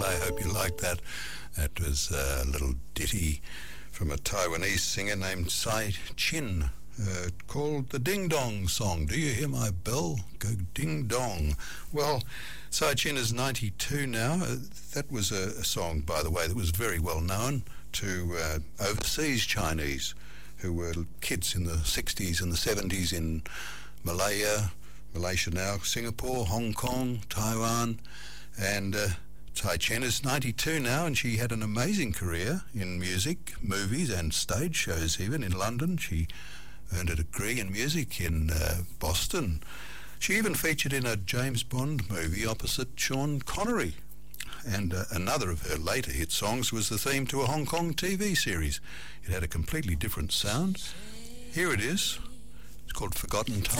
Well, I hope you liked that. That was a little ditty from a Taiwanese singer named Tsai Chin, called the Ding Dong Song. Do you hear my bell go ding dong? Well, Tsai Chin is 92 now. That was a song, by the way, that was very well known to overseas Chinese who were kids in the 60s and the 70s in Malaysia now, Singapore, Hong Kong, Taiwan, and Tsai Chin is 92 now, and she had an amazing career in music, movies and stage shows even in London. She earned a degree in music in Boston. She even featured in a James Bond movie opposite Sean Connery. And another of her later hit songs was the theme to a Hong Kong TV series. It had a completely different sound. Here it is. It's called Forgotten Time.